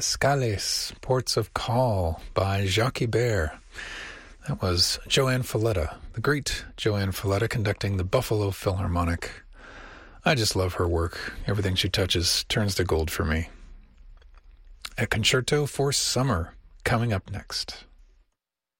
Escales, Ports of Call by Jacques Ibert. That was Joanne Falletta, the great Joanne Falletta, conducting the Buffalo Philharmonic. I just love her work. Everything she touches turns to gold for me. A concerto for summer coming up next.